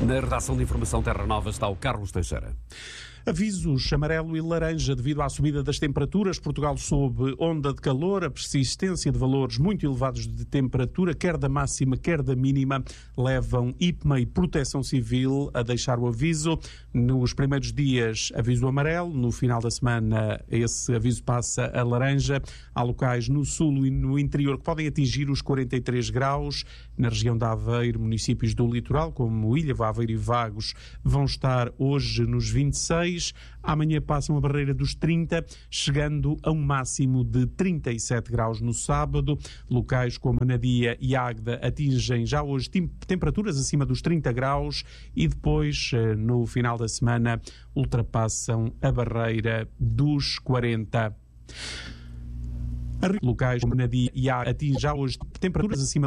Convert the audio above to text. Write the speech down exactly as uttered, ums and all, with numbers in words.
Na redação de Informação Terra Nova está o Carlos Teixeira. Avisos amarelo e laranja devido à subida das temperaturas. Portugal sob onda de calor, a persistência de valores muito elevados de temperatura, quer da máxima, quer da mínima, levam I P M A e Proteção Civil a deixar o aviso. Nos primeiros dias, aviso amarelo. No final da semana, esse aviso passa a laranja. Há locais no sul e no interior que podem atingir os quarenta e três graus. Na região de Aveiro, municípios do litoral, como Ilha, Aveiro e Vagos, vão estar hoje nos vinte e seis. Amanhã passam a barreira dos trinta, chegando a um máximo de trinta e sete graus no sábado. Locais como Anadia e Águeda atingem já hoje temperaturas acima dos trinta graus e depois, no final da semana, ultrapassam a barreira dos quarenta. Locais como Anadia e Águeda atingem já hoje temperaturas acima